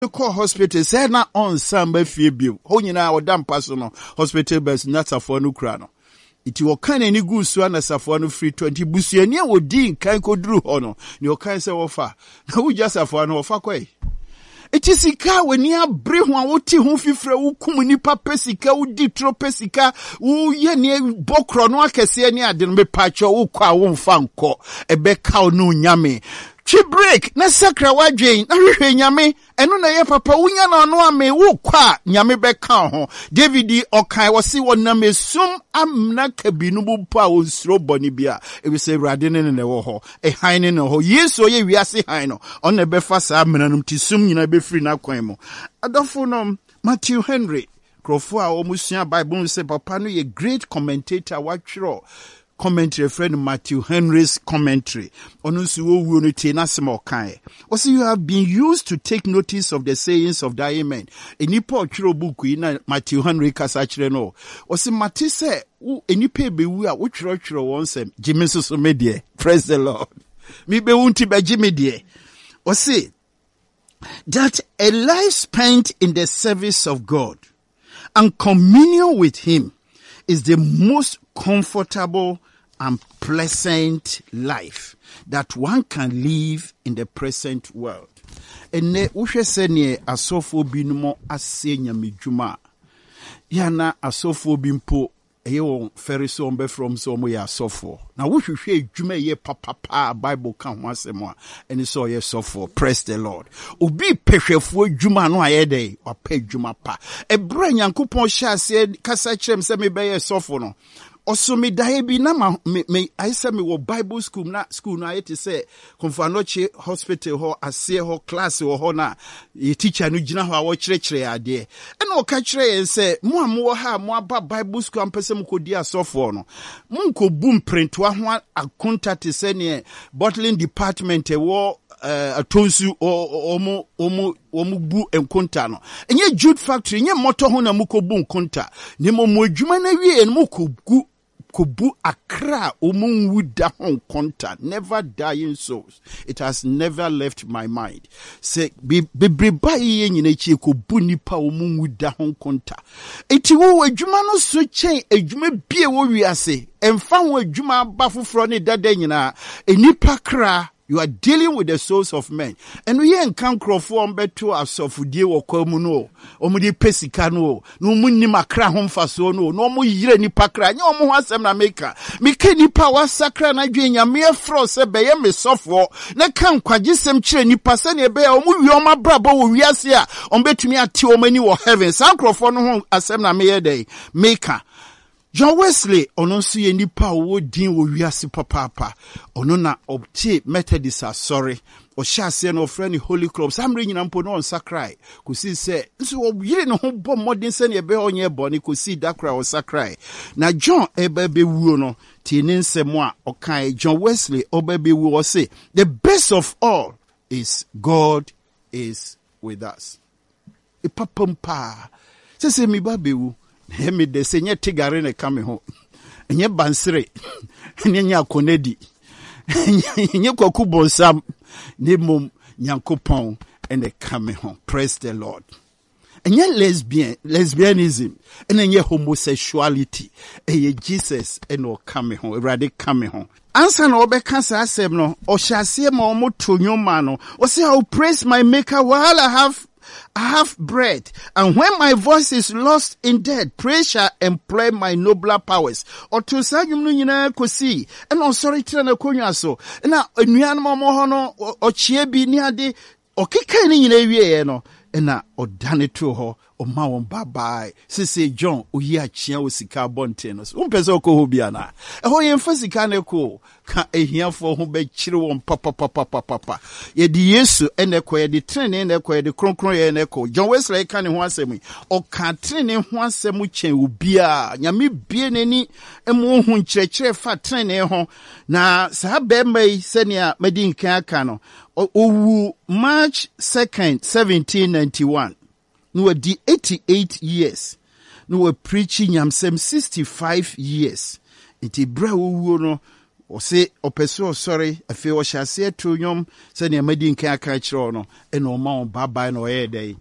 call hospital say na on samba fie bio ho nyina odam paso no hospital bus na safo no kura no iti wo kan ani gu so na safo no free 20 busuani a wodi kan koduru ho no ne o kan se wo fa na wo just safo no wo fa kwai iti sika weni abre ho a woti ho fifre wo kum nipa pesika wo di tro pesika wo ye ne bokro no akese ne ade no me pacho wo kwa wo mfa nko ebe ka no nyame chi break na sakra wadwen na hwehwe nyame eno na ye papa wunya na no ame wo kwa nyame be ka ho David okai wose wonam esum amna kabinu bu pa wo sro boni bia e be se rade ne wo ho e han ne ho yesu ye wiase han no on na be fa sa amnanum ti sum nyina be free na kwan mu adofo no Matthew Henry krofo a omusua Bible say papa no ye great commentator watchro commentary friend Matthew Henry's commentary. Also, you have been used to take notice of the sayings of thy amen. Enipo chiro book in Matthew Henry kasachire no. Also, Matthew say, enipe be we are chiro once Jimmy so medie. Praise the Lord. Mi be unti be Jimmy die. Also, that a life spent in the service of God and communion with Him is the most comfortable and pleasant life that one can live in the present world. Ene uhwe senye asofo binumo ase nyamedwuma yana asofo bimpo eyo feriso ombe from so mo ya asofo na wohwehwe edwuma ye papa Bible kan ho asemo a eni so ye sofo. Praise the Lord. Obi pehwefo edwuma no ayede wapa edwuma pa ebra nyankopon hya ase kasa kyerem se me be ye sofo no also me die bi na me I say me wo Bible school na ayete say Komfanoche hospital ho ase ho class ho na ye teacher no gina ho a wo kyerɛkyerɛ ade e na o ka kyerɛ yen say mo amwo ha mo aba Bible school ampese mo kodi asofo no mo nkobu mprentoa ho akonta te se ne bottling department e wo atonsu omo bu enkonta no enye jude factory enye motor ho na mukobu enkonta ne mo adwuma na wie no kobu akra omunwuda hon contact never dying souls. It has never left my mind. Say bebreba ye nyina chi kobu nipa omunwuda hon contact. Eti wo adwuma no so chen adwuma bie wo wiase emfa ho adwuma bafoforo ne dada nyina enipa kra. You are dealing with the souls of men. And we ain't can crofo beto asofudie wokomu no. Omudi pesika no. No munni makra homfaso no. No mu yire ni pakra. Nya omo asem na meka. Mike nipa wasakra na dwe nyame afro se beye me sofo. Na kan kwagisem kire nipa se ne be omu wi oma brabo wo wiase a ombetumi ati omani wo heaven. San crofo no ho asem na meye dey. Meka. John Wesley ono so ye nipa wo din wo wiase papa ono na obtie Methodist sorry o hyase na ofre ni Holy Cross amre nyina mpo no onsakrai kosi se nso wo yire ne ho bo modern se ne be onye boni kosi dakra o sakrai na John ebebe wuo no ti ne nsemo a okan John Wesley obebe wuo say the best of all is God is with us ipapampa se mi babewu hemi de senye tigare ne kame ho enye bansere enye akonedi enye kwaku bonsam ne mom nyankopon ene kame ho. Praise the Lord. Enye lesbianism enye homosexuality eye Jesus eno kame ho erade kame ho ansa na obeka sa asem no o hyase ma o motonyo ma no o say I will praise my maker while I have bread, and when my voice is lost in death, praise shall employ my nobler powers. Or to say you nyina kosi, and on sorry tena konya so. Na enuan mo ho no o chie bi ni ade o keka ni nyina wie no. Na odane to ho o ma won bye sese John oyi achia o sika bonte no so mpese okoho bia na ho yemfa sika na ko ka ehiafo ho be kire won papa ye di Yesu ene ko ye di trene ene ko ye di kronkron ye ene ko John Wesley ka ne ho asem o ka trene ho asem chen obia nyame bie nani emu ho nkyerɛkyerɛ fa trene ho na sa be mai senia madin kan aka no owu March 2nd 1791 no were the 88 years no were preaching yamsem 65 years iti bra owu no ɔse ɔpɛ sorry afei ɔhyɛ ase ato nnwom sɛnea madi nka aka kyerɛ no ɛna ɔma wo babae na ɔyɛ dɛn